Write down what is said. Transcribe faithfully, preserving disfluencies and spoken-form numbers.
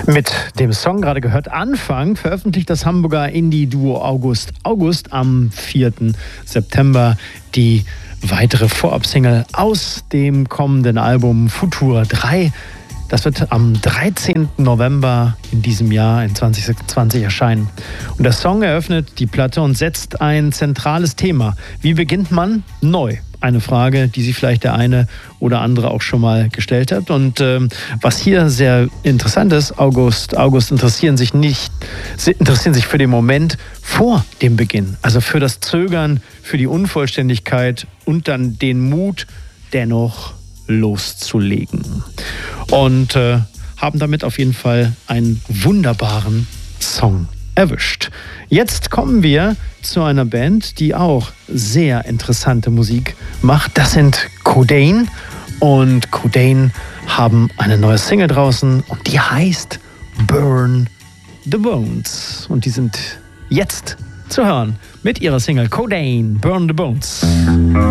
Mit dem Song gerade gehört Anfang veröffentlicht das Hamburger Indie-Duo August August am vierten September die weitere Vorab-Single aus dem kommenden Album Futur drei. Das wird am dreizehnten November in diesem Jahr, in zwanzig sechsundzwanzig, erscheinen. Und der Song eröffnet die Platte und setzt ein zentrales Thema. Wie beginnt man neu? Eine Frage, die sich vielleicht der eine oder andere auch schon mal gestellt hat. Und ähm, was hier sehr interessant ist, August, August interessieren sich nicht, sie interessieren sich für den Moment vor dem Beginn. Also für das Zögern, für die Unvollständigkeit und dann den Mut, dennoch loszulegen. Und äh, haben damit auf jeden Fall einen wunderbaren Song erwischt. Jetzt kommen wir zu einer Band, die auch sehr interessante Musik macht. Das sind Codain. Und Codain haben eine neue Single draußen und die heißt Burn the Bones. Und die sind jetzt zu hören mit ihrer Single Codain, Burn the Bones.